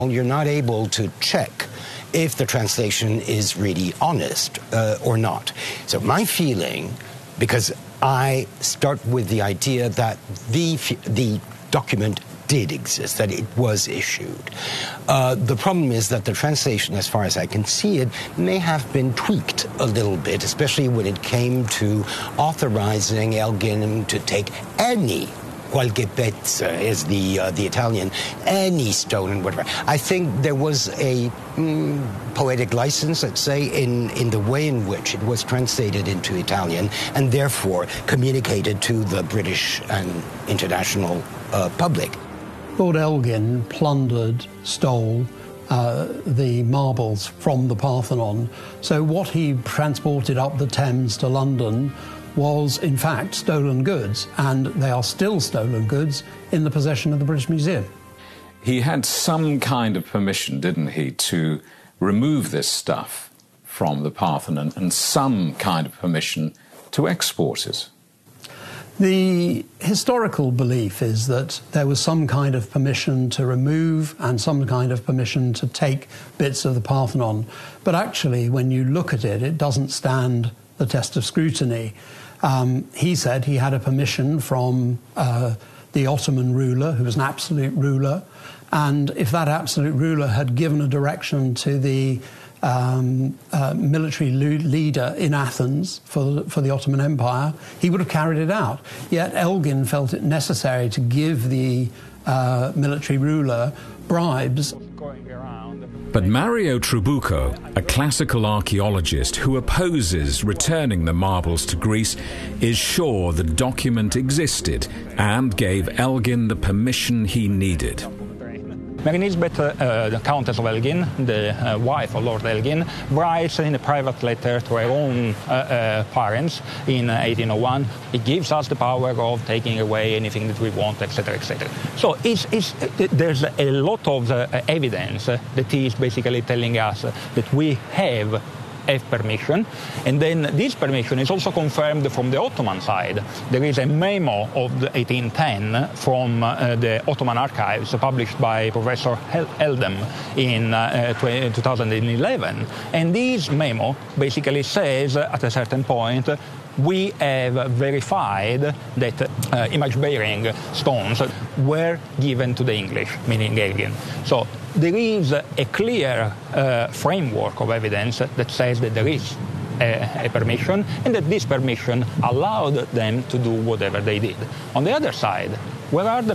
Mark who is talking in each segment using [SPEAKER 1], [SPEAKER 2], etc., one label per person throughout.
[SPEAKER 1] You're not able to check if the translation is really honest or not. So my feeling, because I start with the idea that the document did exist, that it was issued. The problem is that the translation, as far as I can see it, may have been tweaked a little bit, especially when it came to authorizing Elgin to take any qualche pezzo, is the Italian, any stone and whatever. I think there was a poetic license, let's say, in the way in which it was translated into Italian and therefore communicated to the British and international public.
[SPEAKER 2] Lord Elgin plundered, stole the marbles from the Parthenon. So what he transported up the Thames to London was, in fact, stolen goods, and they are still stolen goods in the possession of the British Museum.
[SPEAKER 3] He had some kind of permission, didn't he, to remove this stuff from the Parthenon, and some kind of permission to export it.
[SPEAKER 2] The historical belief is that there was some kind of permission to remove and some kind of permission to take bits of the Parthenon. But actually, when you look at it, it doesn't stand the test of scrutiny. He said he had a permission from the Ottoman ruler, who was an absolute ruler, and if that absolute ruler had given a direction to the military leader in Athens for the Ottoman Empire, he would have carried it out. Yet Elgin felt it necessary to give the military ruler bribes.
[SPEAKER 3] But Mario Trabucco, a classical archaeologist who opposes returning the marbles to Greece, is sure the document existed and gave Elgin the permission he needed.
[SPEAKER 4] Mary Nisbet, the Countess of Elgin, the wife of Lord Elgin, writes in a private letter to her own parents in 1801, it gives us the power of taking away anything that we want, etc., etc. So there's a lot of evidence that is basically telling us that we have permission, and then this permission is also confirmed from the Ottoman side. There is a memo of the 1810 from the Ottoman archives published by Professor Eldem in 2011, and this memo basically says at a certain point we have verified that image-bearing stones were given to the English, meaning Elgin. So there is a clear framework of evidence that says that there is a permission and that this permission allowed them to do whatever they did. On the other side, where is the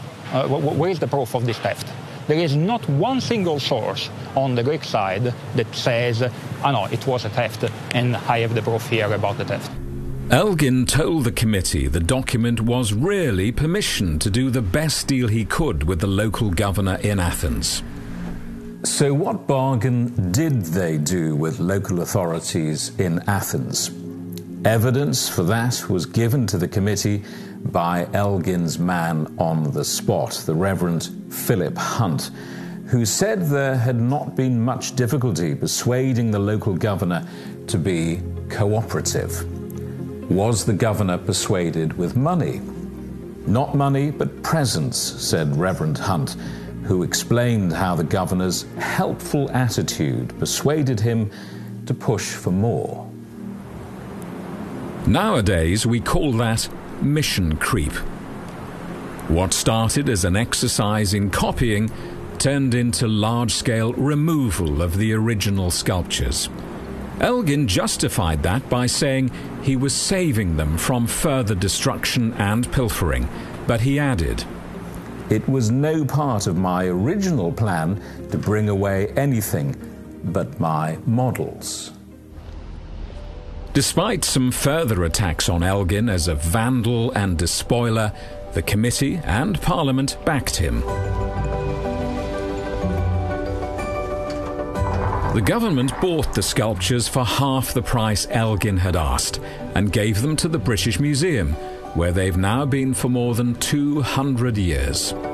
[SPEAKER 4] proof of this theft? There is not one single source on the Greek side that says, no, it was a theft and I have the proof here about the theft.
[SPEAKER 3] Elgin told the committee the document was really permission to do the best deal he could with the local governor in Athens.
[SPEAKER 5] So what bargain did they do with local authorities in Athens? Evidence for that was given to the committee by Elgin's man on the spot, the Reverend Philip Hunt, who said there had not been much difficulty persuading the local governor to be cooperative. Was the governor persuaded with money? Not money, but presents, said Reverend Hunt, who explained how the governor's helpful attitude persuaded him to push for more.
[SPEAKER 3] Nowadays, we call that mission creep. What started as an exercise in copying turned into large-scale removal of the original sculptures. Elgin justified that by saying he was saving them from further destruction and pilfering, but he added,
[SPEAKER 5] "It was no part of my original plan to bring away anything but my models."
[SPEAKER 3] Despite some further attacks on Elgin as a vandal and despoiler, the committee and Parliament backed him. The government bought the sculptures for half the price Elgin had asked and gave them to the British Museum, where they've now been for more than 200 years.